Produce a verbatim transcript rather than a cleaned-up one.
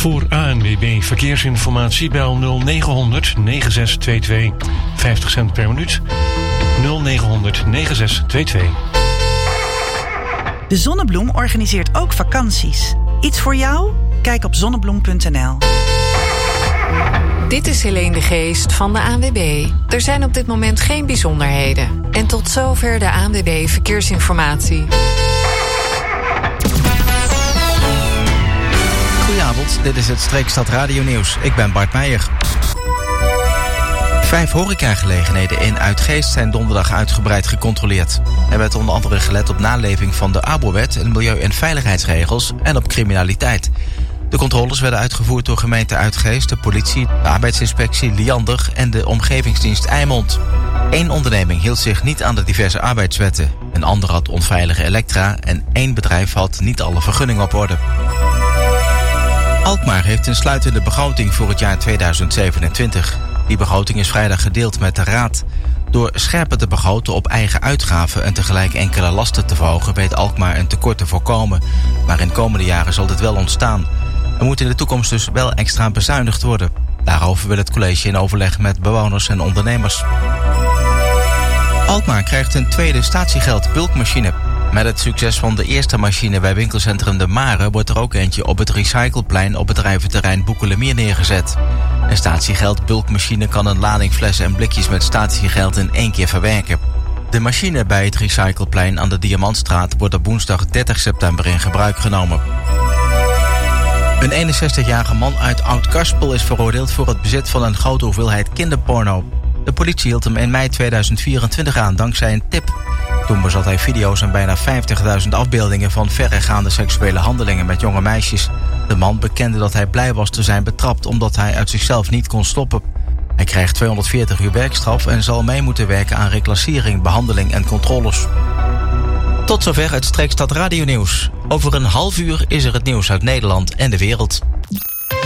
Voor A N W B Verkeersinformatie bel nul negen negen zes twee twee. vijftig cent per minuut. nul negen negen zes twee twee. De Zonnebloem organiseert ook vakanties. Iets voor jou? Kijk op zonnebloem punt n l. Dit is Helene de Geest van de A N W B. Er zijn op dit moment geen bijzonderheden. En tot zover de A N W B Verkeersinformatie. Goedenavond, dit is het Streekstad Radio Nieuws. Ik ben Bart Meijer. Vijf horecagelegenheden in Uitgeest zijn donderdag uitgebreid gecontroleerd. Er werd onder andere gelet op naleving van de A B O-wet en milieu- en veiligheidsregels en op criminaliteit. De controles werden uitgevoerd door gemeente Uitgeest, de politie, de arbeidsinspectie Liander en de omgevingsdienst Eimond. Eén onderneming hield zich niet aan de diverse arbeidswetten. Een ander had onveilige elektra en één bedrijf had niet alle vergunningen op orde. Alkmaar heeft een sluitende begroting voor het jaar tweeduizend zevenentwintig. Die begroting is vrijdag gedeeld met de Raad. Door scherper te begroten op eigen uitgaven en tegelijk enkele lasten te verhogen weet Alkmaar een tekort te voorkomen. Maar in komende jaren zal dit wel ontstaan. Er moet in de toekomst dus wel extra bezuinigd worden. Daarover wil het college in overleg met bewoners en ondernemers. Alkmaar krijgt een tweede statiegeld bulkmachine. Met het succes van de eerste machine bij winkelcentrum De Mare wordt er ook eentje op het recycleplein op bedrijventerrein Boekelemeer neergezet. Een statiegeld bulkmachine kan een lading flessen en blikjes met statiegeld in één keer verwerken. De machine bij het recycleplein aan de Diamantstraat wordt op woensdag dertig september in gebruik genomen. Een eenenzestigjarige man uit Oud-Karspel is veroordeeld voor het bezit van een grote hoeveelheid kinderporno. De politie hield hem in mei tweeduizend vierentwintig aan dankzij een tip. Toen bezat hij video's en bijna vijftigduizend afbeeldingen van verregaande seksuele handelingen met jonge meisjes. De man bekende dat hij blij was te zijn betrapt omdat hij uit zichzelf niet kon stoppen. Hij krijgt tweehonderdveertig uur werkstraf en zal mee moeten werken aan reclassering, behandeling en controles. Tot zover het Streekstad Radio Nieuws. Over een half uur is er het nieuws uit Nederland en de wereld.